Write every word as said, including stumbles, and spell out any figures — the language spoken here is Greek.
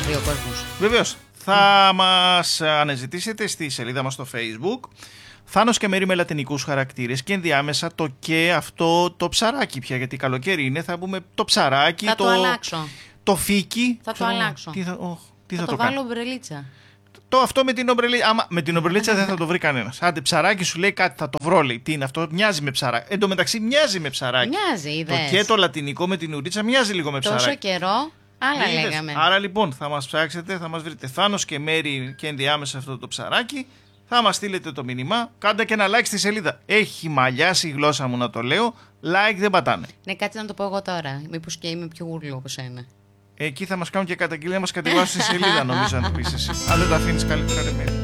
δει ο κόσμος. Βεβαίως. Θα μας αναζητήσετε στη σελίδα μας στο Facebook. Θάνος και Μέρη με λατινικούς χαρακτήρες και ενδιάμεσα το και αυτό το ψαράκι πια. Γιατί καλοκαίρι είναι, θα πούμε το ψαράκι. Θα το, το αλλάξω. Το φίκι. Θα το αλλάξω. Τι θα, oh, τι θα, θα το, το βάλω κάνω. ομπρελίτσα. Το αυτό με την ομπρελίτσα. Άμα με την ομπρελίτσα δεν θα το βρει κανένας. Άντε, ψαράκι σου λέει κάτι, θα το βρω. Λέει. Τι είναι αυτό, μοιάζει με ψαράκι. Εν τω μεταξύ μοιάζει με ψαράκι. Μοιάζει, είδες. Το και το λατινικό με την ουρίτσα μοιάζει λίγο με ψαράκι. Τόσο καιρό, άλλα Είδες. λέγαμε. Άρα λοιπόν θα μας ψάξετε, θα μας βρείτε Θάνος και Μέρη και ενδιάμεσα αυτό το ψαράκι. Θα μας στείλετε το μήνυμα. Κάντε και ένα like στη σελίδα. Έχει μαλλιάσει η γλώσσα μου να το λέω. Like δεν πατάνε. Ναι, κάτσε να το πω εγώ τώρα. Μήπως και είμαι πιο γουρλό από σένα. Εκεί θα μας κάνουν και καταγγελία, μας κατεβάσουν στη σελίδα, νομίζω, αν το πεις εσύ. Αν δεν τα αφήνεις καλύτερα, ρε Μέρη.